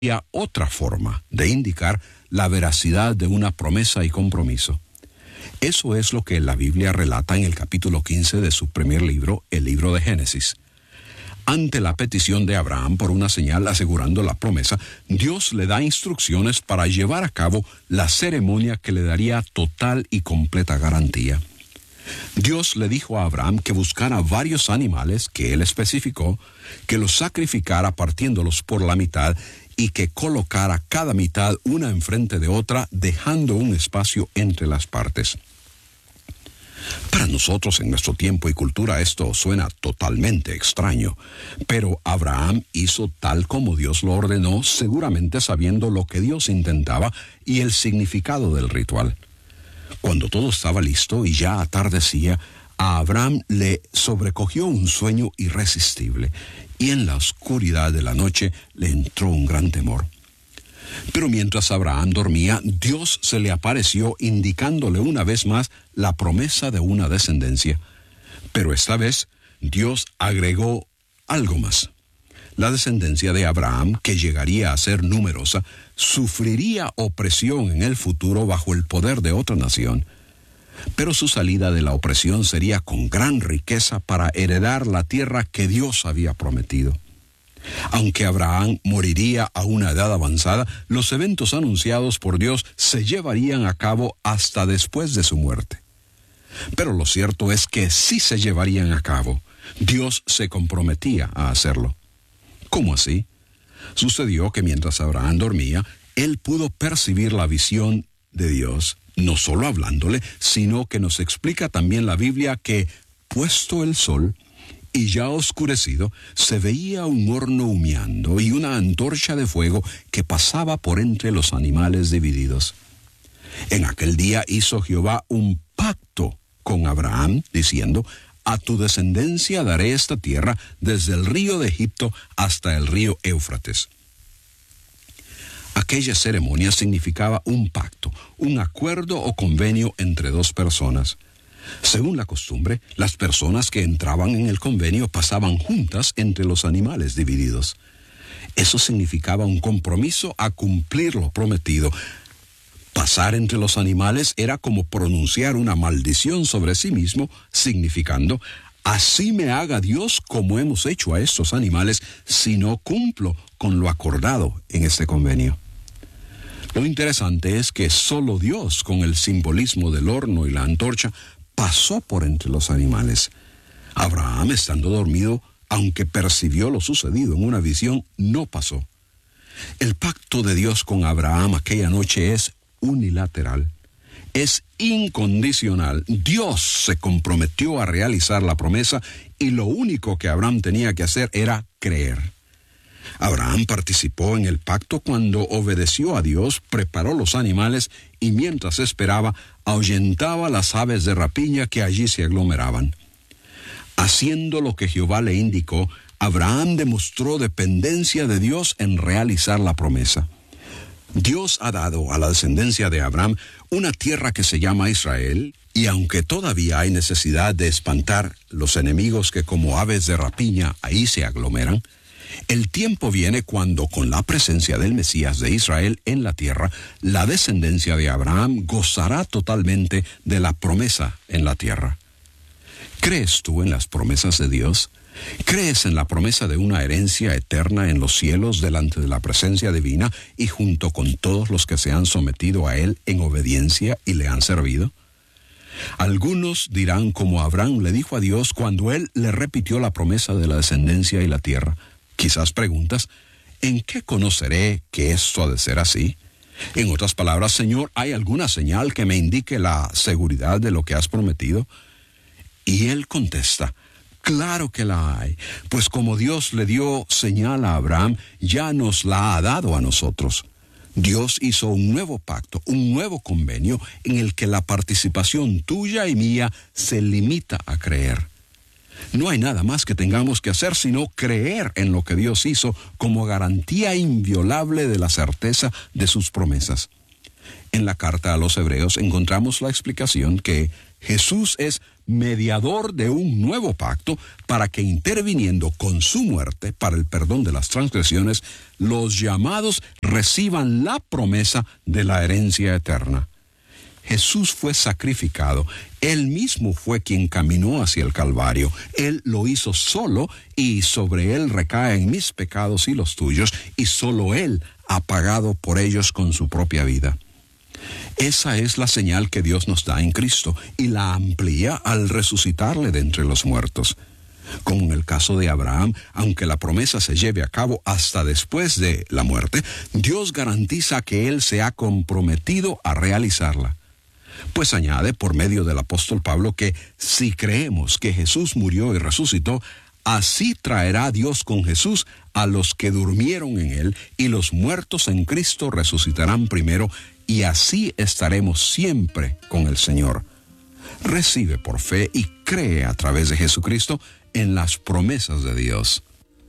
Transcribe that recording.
había otra forma de indicar la veracidad de una promesa y compromiso. Eso es lo que la Biblia relata en el capítulo 15 de su primer libro, el libro de Génesis. Ante la petición de Abraham por una señal asegurando la promesa, Dios le da instrucciones para llevar a cabo la ceremonia que le daría total y completa garantía. Dios le dijo a Abraham que buscara varios animales que él especificó, que los sacrificara partiéndolos por la mitad y que colocara cada mitad una enfrente de otra, dejando un espacio entre las partes. Para nosotros en nuestro tiempo y cultura esto suena totalmente extraño, pero Abraham hizo tal como Dios lo ordenó, seguramente sabiendo lo que Dios intentaba y el significado del ritual. Cuando todo estaba listo y ya atardecía, a Abraham le sobrecogió un sueño irresistible, y en la oscuridad de la noche le entró un gran temor. Pero mientras Abraham dormía, Dios se le apareció indicándole una vez más la promesa de una descendencia. Pero esta vez, Dios agregó algo más. La descendencia de Abraham, que llegaría a ser numerosa, sufriría opresión en el futuro bajo el poder de otra nación. Pero su salida de la opresión sería con gran riqueza para heredar la tierra que Dios había prometido. Aunque Abraham moriría a una edad avanzada, los eventos anunciados por Dios se llevarían a cabo hasta después de su muerte. Pero lo cierto es que sí se llevarían a cabo. Dios se comprometía a hacerlo. ¿Cómo así? Sucedió que mientras Abraham dormía, él pudo percibir la visión de Dios, no solo hablándole, sino que nos explica también la Biblia que, puesto el sol, y ya oscurecido, se veía un horno humeando y una antorcha de fuego que pasaba por entre los animales divididos. En aquel día hizo Jehová un pacto con Abraham, diciendo: a tu descendencia daré esta tierra desde el río de Egipto hasta el río Éufrates. Aquella ceremonia significaba un pacto, un acuerdo o convenio entre dos personas. Según la costumbre, las personas que entraban en el convenio pasaban juntas entre los animales divididos. Eso significaba un compromiso a cumplir lo prometido. Pasar entre los animales era como pronunciar una maldición sobre sí mismo, significando: así me haga Dios como hemos hecho a estos animales si no cumplo con lo acordado en este convenio. Lo interesante es que solo Dios, con el simbolismo del horno y la antorcha, pasó por entre los animales. Abraham, estando dormido, aunque percibió lo sucedido en una visión, no pasó. El pacto de Dios con Abraham aquella noche es unilateral, es incondicional. Dios se comprometió a realizar la promesa y lo único que Abraham tenía que hacer era creer. Abraham participó en el pacto cuando obedeció a Dios, preparó los animales y mientras esperaba, ahuyentaba las aves de rapiña que allí se aglomeraban. Haciendo lo que Jehová le indicó, Abraham demostró dependencia de Dios en realizar la promesa. Dios ha dado a la descendencia de Abraham una tierra que se llama Israel, y aunque todavía hay necesidad de espantar los enemigos que como aves de rapiña ahí se aglomeran, el tiempo viene cuando, con la presencia del Mesías de Israel en la tierra, la descendencia de Abraham gozará totalmente de la promesa en la tierra. ¿Crees tú en las promesas de Dios? ¿Crees en la promesa de una herencia eterna en los cielos delante de la presencia divina y junto con todos los que se han sometido a Él en obediencia y le han servido? Algunos dirán como Abraham le dijo a Dios cuando Él le repitió la promesa de la descendencia y la tierra. Quizás preguntas: ¿en qué conoceré que esto ha de ser así? En otras palabras, Señor, ¿hay alguna señal que me indique la seguridad de lo que has prometido? Y Él contesta: claro que la hay, pues como Dios le dio señal a Abraham, ya nos la ha dado a nosotros. Dios hizo un nuevo pacto, un nuevo convenio en el que la participación tuya y mía se limita a creer. No hay nada más que tengamos que hacer sino creer en lo que Dios hizo como garantía inviolable de la certeza de sus promesas. En la carta a los Hebreos encontramos la explicación que Jesús es mediador de un nuevo pacto para que, interviniendo con su muerte para el perdón de las transgresiones, los llamados reciban la promesa de la herencia eterna. Jesús fue sacrificado. Él mismo fue quien caminó hacia el Calvario. Él lo hizo solo y sobre él recaen mis pecados y los tuyos, y solo él ha pagado por ellos con su propia vida. Esa es la señal que Dios nos da en Cristo y la amplía al resucitarle de entre los muertos. Como en el caso de Abraham, aunque la promesa se lleve a cabo hasta después de la muerte, Dios garantiza que él se ha comprometido a realizarla. Pues añade por medio del apóstol Pablo que si creemos que Jesús murió y resucitó, así traerá Dios con Jesús a los que durmieron en él, y los muertos en Cristo resucitarán primero, y así estaremos siempre con el Señor. Recibe por fe y cree a través de Jesucristo en las promesas de Dios.